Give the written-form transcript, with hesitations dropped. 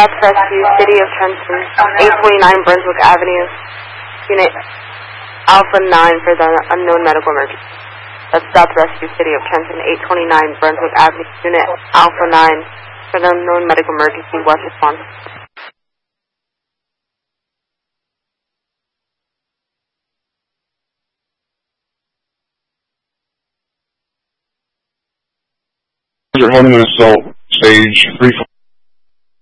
Stats Rescue, City of Trenton, 829 Brunswick Avenue, Unit Alpha 9 for the unknown medical emergency. That's Stats Rescue, City of Trenton, 829 Brunswick Avenue, Unit Alpha 9 for the unknown medical emergency. What's response? You're holding an assault, stage 3.